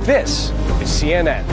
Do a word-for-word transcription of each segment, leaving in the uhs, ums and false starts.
This is C N N.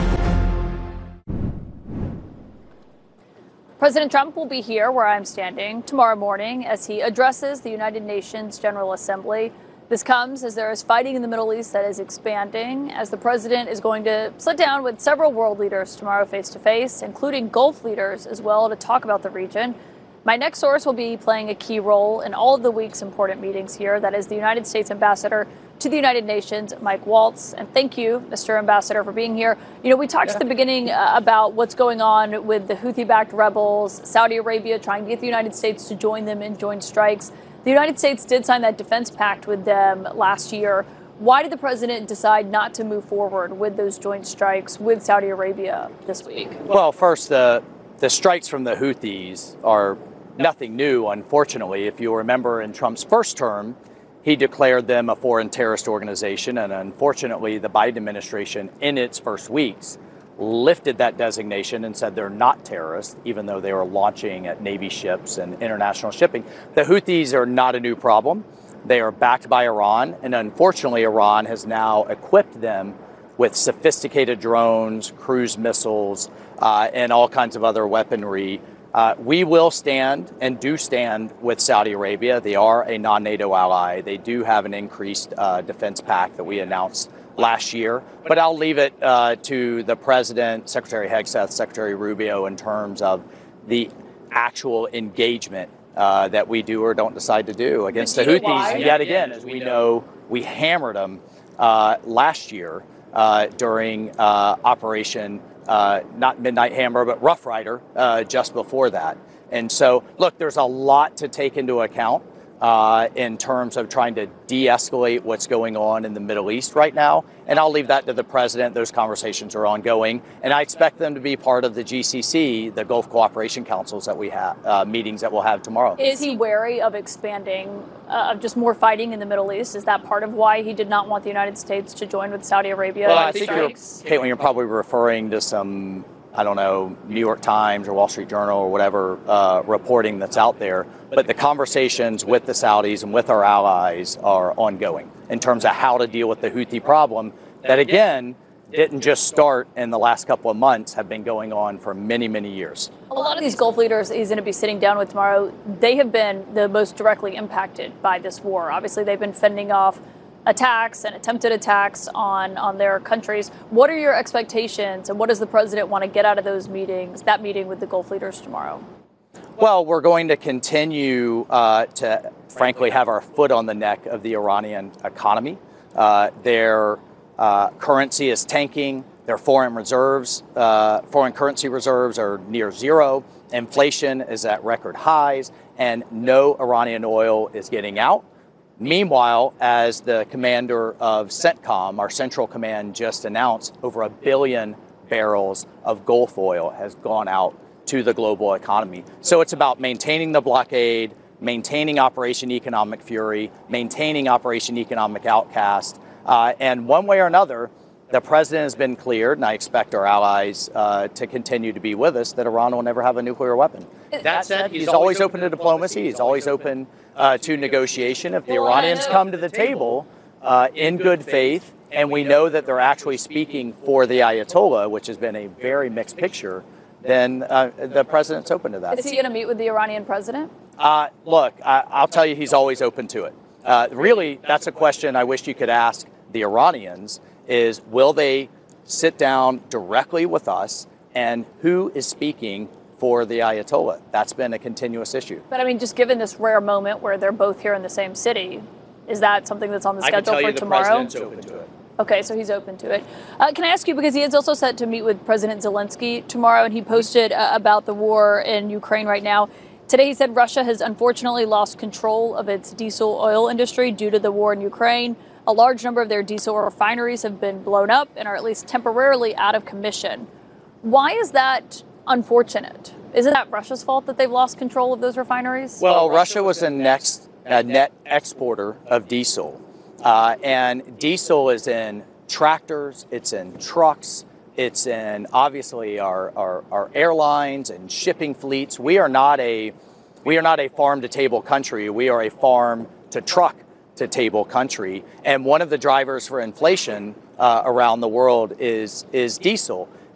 President Trump will be here where I'm standing tomorrow morning as he addresses the United Nations General Assembly. This comes as there is fighting in the Middle East that is expanding, as the president is going to sit down with several world leaders tomorrow face to face, including Gulf leaders as well, to talk about the region. My next source will be playing a key role in all of the week's important meetings here. That is the United States Ambassador to the United Nations, Mike Waltz. And thank you, Mister Ambassador, for being here. You know, we talked yeah. at the beginning uh, about what's going on with the Houthi-backed rebels, Saudi Arabia trying to get the United States to join them in joint strikes. The United States did sign that defense pact with them last year. Why did the president decide not to move forward with those joint strikes with Saudi Arabia this week? Well, first, the, the strikes from the Houthis are nothing new, unfortunately. If you remember, in Trump's first term, he declared them a foreign terrorist organization, and unfortunately, the Biden administration, in its first weeks, lifted that designation and said they're not terrorists, even though they were launching at Navy ships and international shipping. The Houthis are not a new problem. They are backed by Iran, and unfortunately, Iran has now equipped them with sophisticated drones, cruise missiles, uh, and all kinds of other weaponry. Uh, we will stand and do stand with Saudi Arabia. They are a non-NATO ally. They do have an increased uh, defense pact that we announced last year. But I'll leave it uh, to the president, Secretary Hegseth, Secretary Rubio, in terms of the actual engagement uh, that we do or don't decide to do against the Houthis. Yet again, as we know, we hammered them uh, last year uh, during uh, Operation Uh, not Midnight Hammer, but Rough Rider, uh, just before that. And so, look, there's a lot to take into account uh, in terms of trying to de-escalate what's going on in the Middle East right now. And I'll leave that to the president. Those conversations are ongoing. And I expect them to be part of the G C C, the Gulf Cooperation Councils that we have, uh, meetings that we'll have tomorrow. Is he wary of expanding, uh, of just more fighting in the Middle East? Is that part of why he did not want the United States to join with Saudi Arabia? Well, I think you're, Caitlin, you're probably referring to some, I don't know, New York Times or Wall Street Journal or whatever uh, reporting that's out there. But the conversations with the Saudis and with our allies are ongoing in terms of how to deal with the Houthi problem that, again, didn't just start in the last couple of months, have been going on for many, many years. A lot of these Gulf leaders he's going to be sitting down with tomorrow, they have been the most directly impacted by this war. Obviously, they've been fending off attacks and attempted attacks on, on their countries. What are your expectations, and what does the president want to get out of those meetings, that meeting with the Gulf leaders tomorrow? Well, we're going to continue uh, to, frankly, have our foot on the neck of the Iranian economy. Uh, their uh, currency is tanking. Their foreign reserves, uh, foreign currency reserves are near zero. Inflation is at record highs, and no Iranian oil is getting out. Meanwhile, as the commander of CENTCOM, our Central Command, just announced, over a billion barrels of Gulf oil has gone out to the global economy. So it's about maintaining the blockade, maintaining Operation Economic Fury, maintaining Operation Economic Outcast. Uh, and one way or another, the president has been cleared, and I expect our allies uh, to continue to be with us, that Iran will never have a nuclear weapon. That said, he's always open to diplomacy. He's always open uh, to negotiation. If the Iranians come to the table uh, in good faith, and we know that they're actually speaking for the Ayatollah, which has been a very mixed picture, then uh, the president's open to that. Is he going to meet with the Iranian president? Uh, look, I, I'll tell you, he's always open to it. Uh, really, that's a question I wish you could ask the Iranians, is will they sit down directly with us, and who is speaking for the Ayatollah? That's been a continuous issue. But I mean, just given this rare moment where they're both here in the same city, is that something that's on the schedule for tomorrow? I can tell you the president's open to it. Okay, so he's open to it. Uh, can I ask you, because he is also set to meet with President Zelensky tomorrow, and he posted uh, about the war in Ukraine right now. Today he said Russia has unfortunately lost control of its diesel oil industry due to the war in Ukraine. A large number of their diesel refineries have been blown up and are at least temporarily out of commission. Why is that unfortunate? Isn't that Russia's fault that they've lost control of those refineries? Well, Russia was a next, a net exporter of diesel. Uh, and diesel is in tractors, it's in trucks, it's in obviously our, our, our airlines and shipping fleets. We are not a we are not a farm to table country. We are a farm to truck to table country. And one of the drivers for inflation uh, around the world is is diesel.